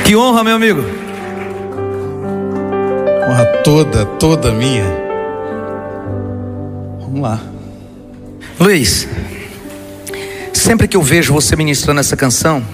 Que honra, meu amigo. Honra toda minha. Vamos lá. Luiz, sempre que eu vejo você ministrando essa canção,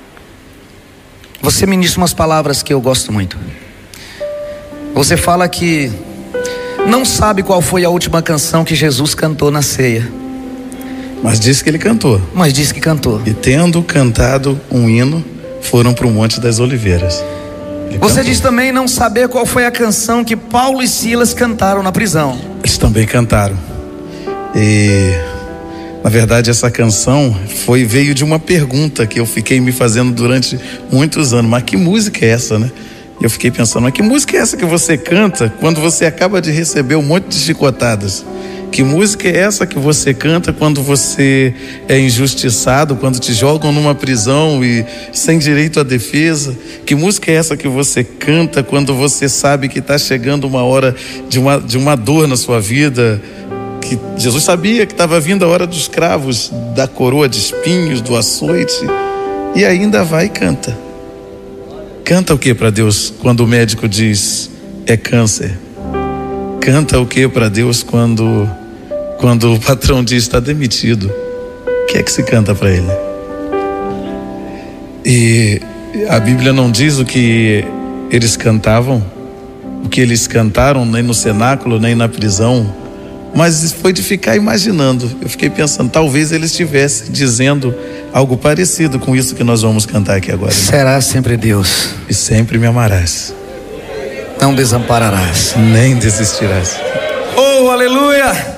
você ministra umas palavras que eu gosto muito. Você fala que não sabe qual foi a última canção que Jesus cantou na ceia, Mas disse que ele cantou. mas disse que cantou. E tendo cantado um hino, foram para o Monte das Oliveiras. Ele Você cantou. diz também não saber qual foi a canção que Paulo e Silas cantaram na prisão. Eles também cantaram. E na verdade essa canção veio de uma pergunta que eu fiquei me fazendo durante muitos anos. Mas que música é essa, né? E eu fiquei pensando, mas que música é essa que você canta quando você acaba de receber um monte de chicotadas? Que música é essa que você canta quando você é injustiçado, quando te jogam numa prisão e sem direito à defesa? Que música é essa que você canta quando você sabe que está chegando uma hora de uma dor na sua vida? Que Jesus sabia que estava vindo a hora dos cravos, da coroa de espinhos, do açoite, e ainda vai e canta. Canta o que para Deus quando o médico diz é câncer? Canta o que para Deus quando o patrão diz está demitido? O que é que se canta para ele? E a Bíblia não diz o que eles cantavam, o que eles cantaram, nem no cenáculo, nem na prisão, mas foi de ficar imaginando. Eu fiquei pensando, talvez eles estivessem dizendo algo parecido com isso que nós vamos cantar aqui agora. Será sempre Deus, E sempre me amarás, não desampararás. nem desistirás. Oh, aleluia!